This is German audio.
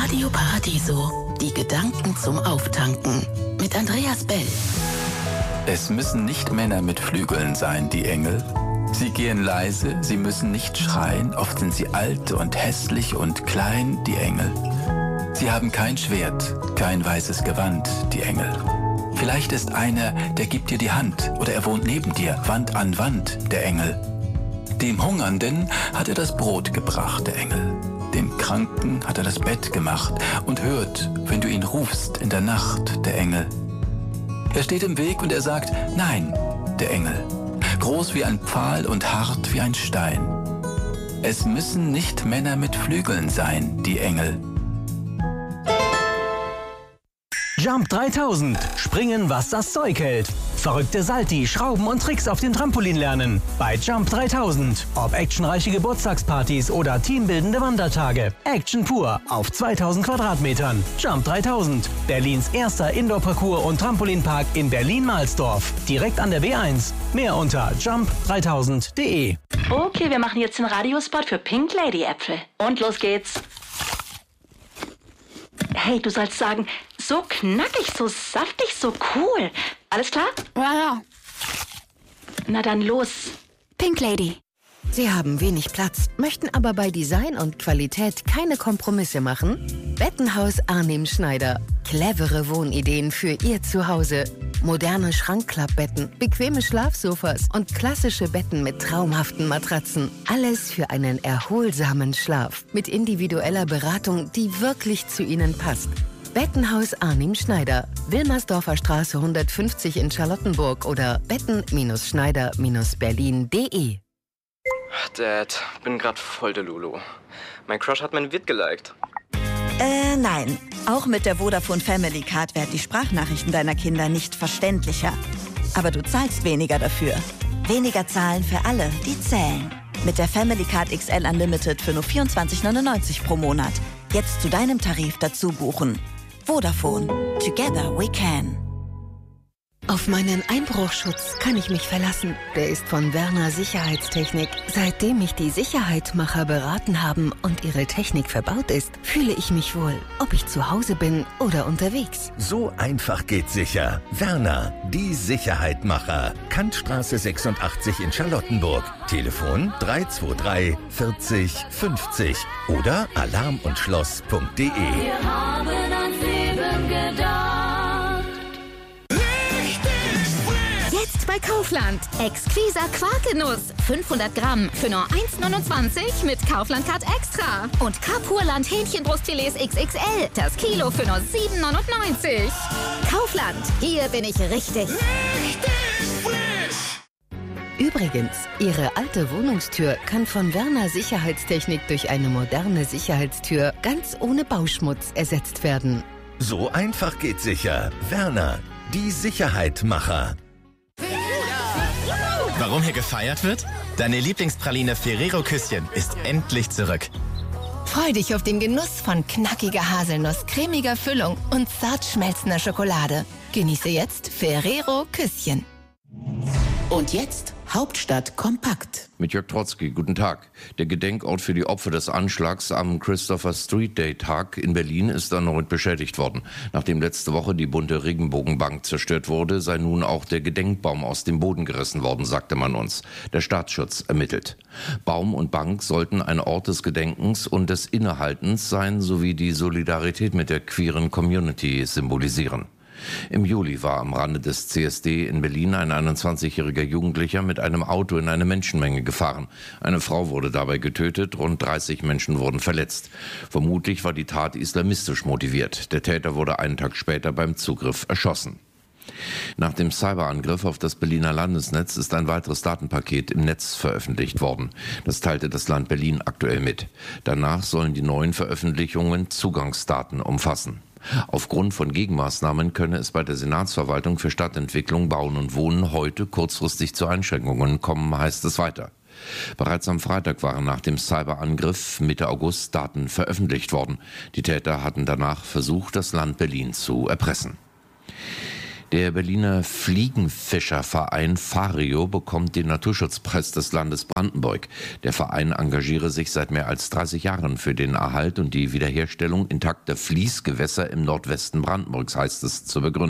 Radio Paradiso, die Gedanken zum Auftanken. Mit Andreas Bell. Es müssen nicht Männer mit Flügeln sein, die Engel. Sie gehen leise, sie müssen nicht schreien. Oft sind sie alt und hässlich und klein, die Engel. Sie haben kein Schwert, kein weißes Gewand, die Engel. Vielleicht ist einer, der gibt dir die Hand oder er wohnt neben dir, Wand an Wand, der Engel. Dem Hungernden hat er das Brot gebracht, der Engel. Dem Kranken hat er das Bett gemacht und hört, wenn du ihn rufst in der Nacht, der Engel. Er steht im Weg und er sagt, nein, der Engel. Groß wie ein Pfahl und hart wie ein Stein. Es müssen nicht Männer mit Flügeln sein, die Engel. Jump 3000. Springen, was das Zeug hält. Verrückte Salti, Schrauben und Tricks auf dem Trampolin lernen. Bei Jump 3000. Ob actionreiche Geburtstagspartys oder teambildende Wandertage. Action pur auf 2000 Quadratmetern. Jump 3000. Berlins erster Indoor-Parcours- und Trampolinpark in Berlin-Mahlsdorf. Direkt an der W1. Mehr unter jump3000.de. Okay, wir machen jetzt den Radiospot für Pink Lady Äpfel. Und los geht's. Hey, du sollst sagen, so knackig, so saftig, so cool. Alles klar? Ja. Na dann los. Pink Lady. Sie haben wenig Platz, möchten aber bei Design und Qualität keine Kompromisse machen? Bettenhaus Arnim Schneider. Clevere Wohnideen für Ihr Zuhause. Moderne Schrankklappbetten, bequeme Schlafsofas und klassische Betten mit traumhaften Matratzen. Alles für einen erholsamen Schlaf. Mit individueller Beratung, die wirklich zu Ihnen passt. Bettenhaus Arnim Schneider. Wilmersdorfer Straße 150 in Charlottenburg oder betten-schneider-berlin.de. Dad, bin grad voll der Lulu. Mein Crush hat mein Vid geliked. Nein. Auch mit der Vodafone Family Card werden die Sprachnachrichten deiner Kinder nicht verständlicher. Aber du zahlst weniger dafür. Weniger zahlen für alle, die zählen. Mit der Family Card XL Unlimited für nur 24,99 pro Monat. Jetzt zu deinem Tarif dazu buchen. Vodafone. Together we can. Auf meinen Einbruchschutz kann ich mich verlassen. Der ist von Werner Sicherheitstechnik. Seitdem mich die Sicherheitmacher beraten haben und ihre Technik verbaut ist, fühle ich mich wohl, ob ich zu Hause bin oder unterwegs. So einfach geht sicher. Werner, die Sicherheitmacher. Kantstraße 86 in Charlottenburg. Telefon 323 40 50 oder alarmundschloss.de. Wir haben ans Leben gedacht. Jetzt bei Kaufland. Exquiser Quakenuss. 500 Gramm für nur 1,29 mit Kaufland-Card Extra. Und Carpurland Hähnchenbrustfilets XXL. Das Kilo für nur 7,99. Kaufland. Hier bin ich richtig. Übrigens, Ihre alte Wohnungstür kann von Werner Sicherheitstechnik durch eine moderne Sicherheitstür ganz ohne Bauschmutz ersetzt werden. So einfach geht sicher. Werner, die Sicherheitmacher. Warum hier gefeiert wird? Deine Lieblingspraline Ferrero Küsschen ist endlich zurück. Freu dich auf den Genuss von knackiger Haselnuss, cremiger Füllung und zart schmelzender Schokolade. Genieße jetzt Ferrero Küsschen. Und jetzt Hauptstadt kompakt. Mit Jörg Trotzki, guten Tag. Der Gedenkort für die Opfer des Anschlags am Christopher Street Day Tag in Berlin ist erneut beschädigt worden. Nachdem letzte Woche die bunte Regenbogenbank zerstört wurde, sei nun auch der Gedenkbaum aus dem Boden gerissen worden, sagte man uns. Der Staatsschutz ermittelt. Baum und Bank sollten ein Ort des Gedenkens und des Innehaltens sein, sowie die Solidarität mit der queeren Community symbolisieren. Im Juli war am Rande des CSD in Berlin ein 21-jähriger Jugendlicher mit einem Auto in eine Menschenmenge gefahren. Eine Frau wurde dabei getötet, rund 30 Menschen wurden verletzt. Vermutlich war die Tat islamistisch motiviert. Der Täter wurde einen Tag später beim Zugriff erschossen. Nach dem Cyberangriff auf das Berliner Landesnetz ist ein weiteres Datenpaket im Netz veröffentlicht worden. Das teilte das Land Berlin aktuell mit. Danach sollen die neuen Veröffentlichungen Zugangsdaten umfassen. Aufgrund von Gegenmaßnahmen könne es bei der Senatsverwaltung für Stadtentwicklung, Bauen und Wohnen heute kurzfristig zu Einschränkungen kommen, heißt es weiter. Bereits am Freitag waren nach dem Cyberangriff Mitte August Daten veröffentlicht worden. Die Täter hatten danach versucht, das Land Berlin zu erpressen. Der Berliner Fliegenfischerverein Fario bekommt den Naturschutzpreis des Landes Brandenburg. Der Verein engagiere sich seit mehr als 30 Jahren für den Erhalt und die Wiederherstellung intakter Fließgewässer im Nordwesten Brandenburgs, heißt es zur Begründung.